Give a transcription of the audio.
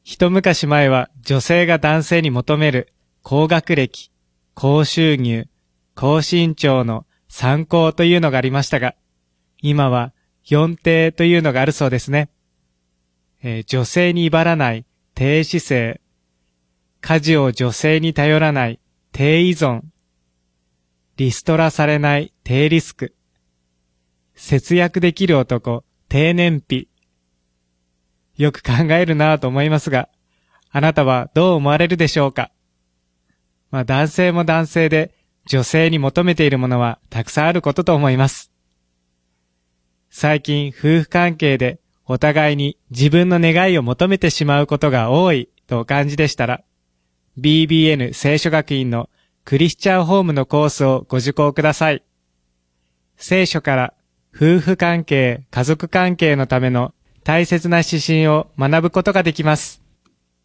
一昔前は女性が男性に求める高学歴、高収入、高身長の3項というのがありましたが、今は4低というのがあるそうですね。女性に威張らない低姿勢、家事を女性に頼らない低依存、リストラされない低リスク、節約できる男、低燃費。よく考えるなぁと思いますが、あなたはどう思われるでしょうか。男性も男性で女性に求めているものはたくさんあることと思います。最近夫婦関係でお互いに自分の願いを求めてしまうことが多いとお感じでしたら、BBN 聖書学院のクリスチャンホームのコースをご受講ください。聖書から夫婦関係、家族関係のための大切な指針を学ぶことができます。